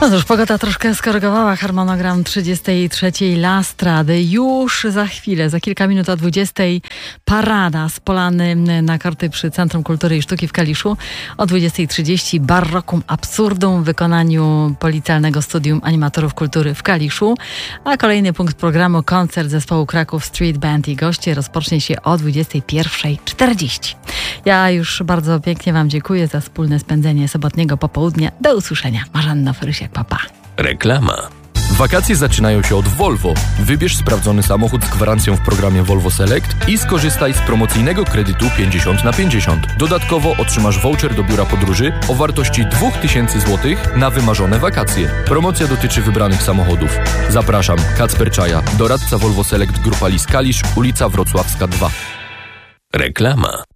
No cóż, pogoda troszkę skorygowała harmonogram 33. Lastrady. Już za chwilę, za kilka minut o 20. parada z Polany na karty przy Centrum Kultury i Sztuki w Kaliszu. O 20:30 Barrokum Absurdum w wykonaniu Policealnego Studium Animatorów Kultury w Kaliszu. A kolejny punkt programu, koncert zespołu Kraków Street Band i goście, rozpocznie się o 21:40. Ja już bardzo pięknie Wam dziękuję za wspólne spędzenie sobotniego popołudnia. Do usłyszenia. Marzanna Ferysiak, papa. Reklama. Wakacje zaczynają się od Volvo. Wybierz sprawdzony samochód z gwarancją w programie Volvo Select i skorzystaj z promocyjnego kredytu 50/50. Dodatkowo otrzymasz voucher do biura podróży o wartości 2000 zł na wymarzone wakacje. Promocja dotyczy wybranych samochodów. Zapraszam, Kacper Czaja, doradca Volvo Select Grupa Lis Kalisz, ulica Wrocławska 2. Reklama.